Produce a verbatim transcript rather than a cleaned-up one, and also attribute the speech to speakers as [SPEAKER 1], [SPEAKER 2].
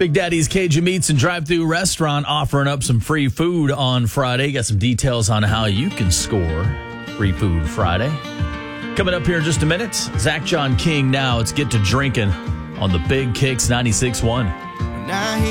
[SPEAKER 1] Big Daddy's Cajun Meats and Drive-Thru Restaurant offering up some free food on Friday. Got some details on how you can score Free Food Friday. Coming up here in just a minute, Zach John King now. Let's get to drinking on the Big Kicks ninety-six point one.